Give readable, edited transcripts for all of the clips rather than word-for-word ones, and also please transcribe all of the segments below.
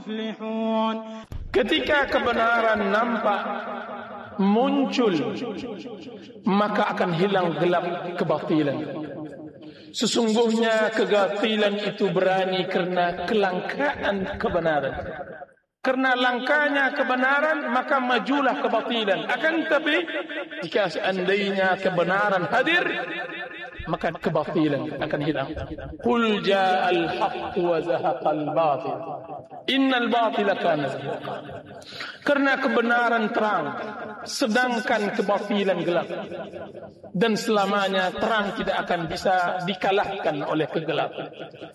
Ketika kebenaran nampak muncul, maka akan hilang gelap kebatilan. Sesungguhnya kebatilan itu berani karena kelangkaan kebenaran. Karena langkanya kebenaran, maka majulah kebatilan. Akan tetapi jika seandainya kebenaran hadir, maka kebatilan akan hilang. Qul ja'al haqq wa zahaqal batil. Innal batila kana zahuqa. Karena kebenaran terang, sedangkan kebatilan gelap. Dan selamanya terang tidak akan bisa dikalahkan oleh kegelapan.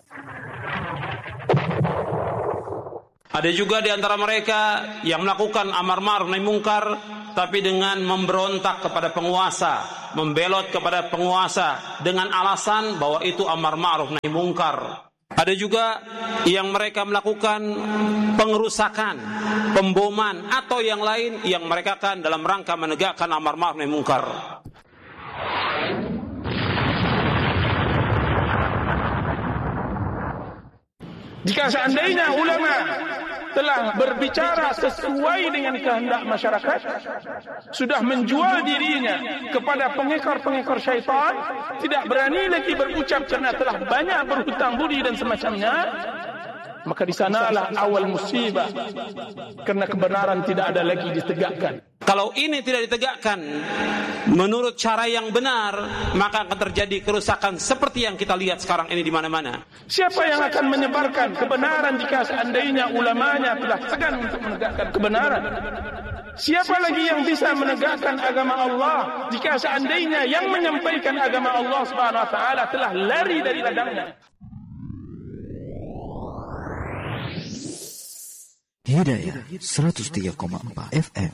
Ada juga di antara mereka yang melakukan amar ma'ruf nahi mungkar tapi dengan memberontak kepada penguasa, membelot kepada penguasa dengan alasan bahwa itu amar ma'ruf nahi mungkar. Ada juga yang mereka melakukan pengerusakan, pemboman atau yang lain yang mereka kan dalam rangka menegakkan amar ma'ruf nahi mungkar. Jika seandainya ulama telah berbicara sesuai dengan kehendak masyarakat, sudah menjual dirinya kepada pengekor-pengekor syaitan, tidak berani lagi berucap karena telah banyak berhutang budi dan semacamnya, maka di sanalah awal musibah, karena kebenaran tidak ada lagi ditegakkan. Kalau ini tidak ditegakkan menurut cara yang benar, maka akan terjadi kerusakan seperti yang kita lihat sekarang ini di mana-mana. Siapa yang akan menyebarkan kebenaran jika seandainya ulamanya telah segan untuk menegakkan kebenaran? Siapa lagi yang bisa menegakkan agama Allah jika seandainya yang menyampaikan agama Allah Subhanahu wa taala telah lari dari ladangnya? Hidayah 103,4 FM.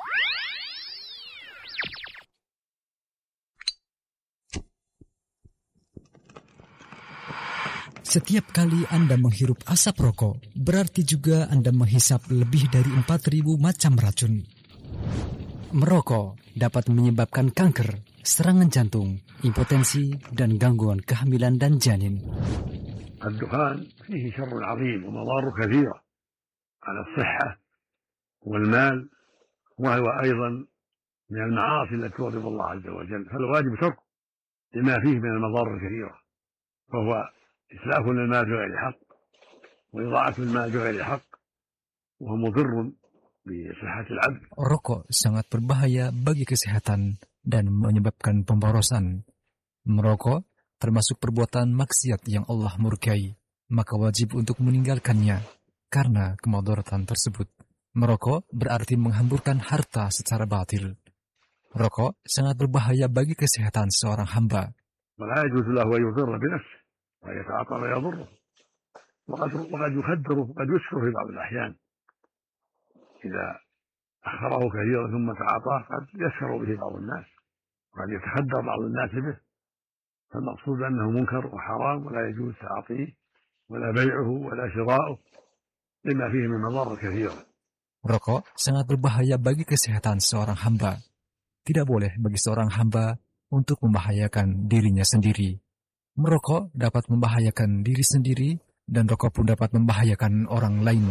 Setiap kali Anda menghirup asap rokok, berarti juga Anda menghisap lebih dari 4.000 macam racun. Merokok dapat menyebabkan kanker, serangan jantung, impotensi, dan gangguan kehamilan dan janin. الدخان فيه شر عظيم ومضار كثيرة على الصحة والمال، وهو أيضا من المعاصي التي تغضب الله عز وجل، فالواجب تركه لما فيه من المضار الكثيرة، وهو إسلاف للمال بغير حق وإضاعة المال بغير حق، وهو مضر بصحة العبد. Rokok sangat berbahaya bagi kesehatan dan menyebabkan pemborosan. Merokok termasuk perbuatan maksiat yang Allah murkai, maka wajib untuk meninggalkannya karena kemudaratan tersebut. Merokok berarti menghamburkan harta secara batil. Rokok sangat berbahaya bagi kesehatan seorang hamba. ولا يجوز له أن يضر بنفسه ويتعاطى ما يضره، وقد يخدر وقد يسكر في بعض الأحيان إذا أخره كثيرا ثم تعاطاه قد يسكر به بعض الناس، وقد يتخدر بعض الناس به، فالمقصود أنه منكر وحرام ولا يجوز تعاطيه ولا بيعه ولا شراؤه لما فيه من مضار كثيرة. Rokok sangat berbahaya bagi kesehatan seorang hamba. Tidak boleh bagi seorang hamba untuk membahayakan dirinya sendiri. Merokok dapat membahayakan diri sendiri dan rokok pun dapat membahayakan orang lain.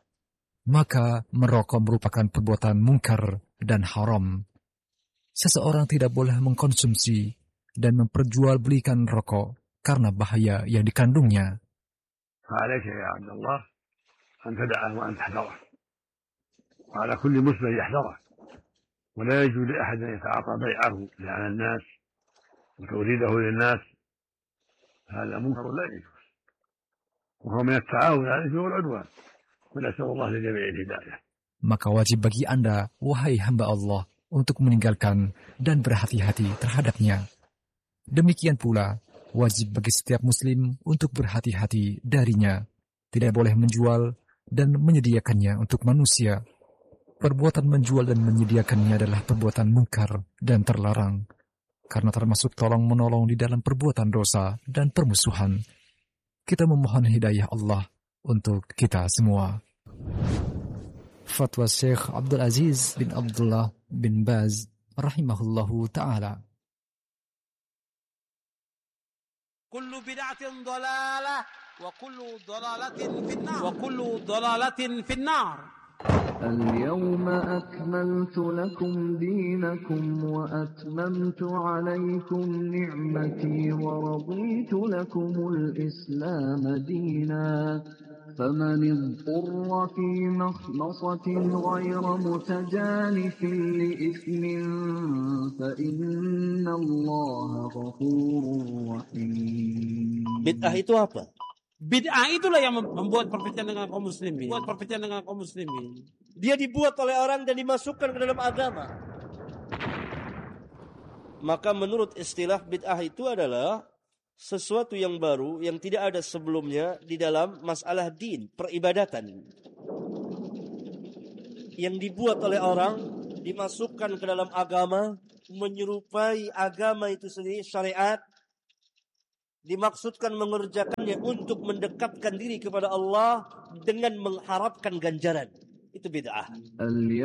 Maka merokok merupakan perbuatan mungkar dan haram. Seseorang tidak boleh mengkonsumsi dan memperjualbelikan rokok karena bahaya yang dikandungnya. فعليك يا عبد الله أن تدعه وأن تحذره، وعلى كل مسلم يحذره، ولا يجوز لأحد أن يتعاطى بيعه على الناس وتوريده للناس، هذا منكر لا يجوز، وهو من التعاون على الإثم والعدوان، ونسأل الله لجميع الهداية. Maka wajib bagi Anda, wahai hamba Allah, untuk meninggalkan dan berhati-hati terhadapnya. Demikian pula, wajib bagi setiap muslim untuk berhati-hati darinya. Tidak boleh menjual dan menyediakannya untuk manusia. Perbuatan menjual dan menyediakannya adalah perbuatan mungkar dan terlarang, karena termasuk tolong-menolong di dalam perbuatan dosa dan permusuhan. Kita memohon hidayah Allah untuk kita semua. Fatwa Syekh Abdul Aziz bin Abdullah bin Baz rahimahullahu ta'ala. Kullu bid'atin dhalalah wa kullu dhalalatin finnar. اليوم أكملت لكم دينكم وأتممت عليكم نعمتي ورضيت لكم الإسلام دينا فمن اضطر في مخمصة غير متجانف لإثم فإن الله غفور رحيم. Bid'ah itu apa? Bid'ah itulah yang membuat perpecahan dengan kaum muslimin. Dia dibuat oleh orang dan dimasukkan ke dalam agama. Maka menurut istilah bid'ah itu adalah sesuatu yang baru yang tidak ada sebelumnya di dalam masalah din, peribadatan. Yang dibuat oleh orang, dimasukkan ke dalam agama, menyerupai agama itu sendiri, syariat. Dimaksudkan mengerjakannya untuk mendekatkan diri kepada Allah dengan mengharapkan ganjaran. Itu bid'ah.